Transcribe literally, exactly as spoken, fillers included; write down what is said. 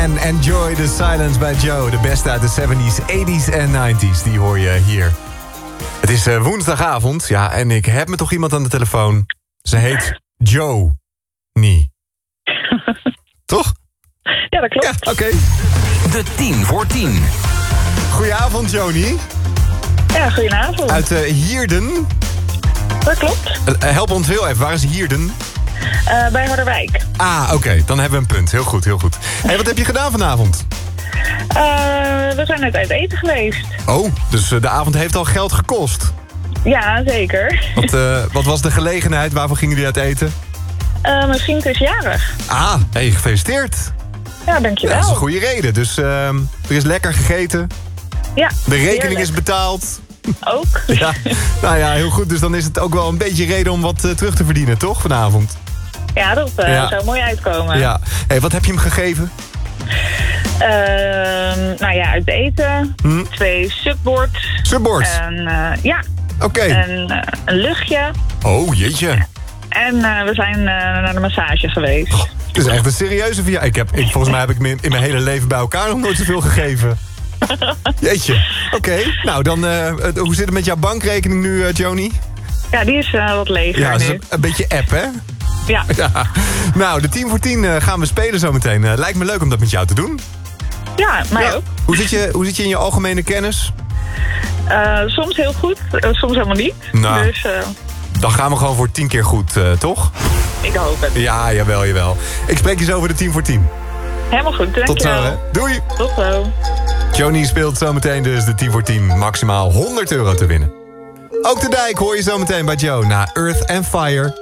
En Enjoy the Silence bij Joe. De beste uit de zeventies, tachtiger en negentiger. Die hoor je hier. Het is uh, woensdagavond. Ja, en ik heb me toch iemand aan de telefoon. Ze heet Joe. Nie. Toch? Ja, dat klopt. Ja, oké. Okay. De tien voor tien. Goedenavond, Joni. Ja, goedenavond. Uit uh, Hierden. Dat klopt. Uh, help ons heel even. Waar is Hierden? Uh, bij Harderwijk. Ah, oké. Okay. Dan hebben we een punt. Heel goed, heel goed. Hé, hey, wat heb je gedaan vanavond? Uh, we zijn net uit eten geweest. Oh, dus uh, de avond heeft al geld gekost? Ja, zeker. Wat, uh, wat was de gelegenheid? Waarvoor gingen jullie uit eten? Uh, mijn vriend is jarig. Ah, hey, gefeliciteerd. Ja, dankjewel. Ja, dat is een goede reden. Dus uh, er is lekker gegeten. Ja, de rekening heerlijk. Is betaald. Ook. Ja, nou ja, heel goed. Dus dan is het ook wel een beetje reden om wat uh, terug te verdienen, toch, vanavond? Ja, dat uh, ja. zou mooi uitkomen. Ja. Hey, wat heb je hem gegeven? Uh, nou ja, uit eten. Hm? Twee subboards. Subboards? En uh, ja. Oké. Okay. En uh, een luchtje. Oh, jeetje. En uh, we zijn uh, naar de massage geweest. Oh, het is echt een serieuze verjaardag. Ik heb, ik, volgens mij heb ik me in, in mijn hele leven bij elkaar nog nooit zoveel gegeven. Jeetje. Oké, okay. Nou dan, uh, hoe zit het met jouw bankrekening nu, uh, Joni? Ja, die is uh, wat leger ja, nu. Een, een beetje app, hè? Ja. ja. Nou, de tien voor tien uh, gaan we spelen zometeen. Uh, lijkt me leuk om dat met jou te doen. Ja, mij ja. ook. Hoe zit, je, hoe zit je in je algemene kennis? Uh, soms heel goed, uh, soms helemaal niet. Nou, dus, uh... dan gaan we gewoon voor tien keer goed, uh, toch? Ik hoop het. Ja, jawel, jawel. Ik spreek je zo over de tien voor tien. Helemaal goed, dankjewel. Tot zo, hè. Doei. Tot zo. Joni speelt zometeen dus de tien voor tien. Maximaal honderd euro te winnen. Ook de Dijk hoor je zometeen bij Joe na Earth and Fire.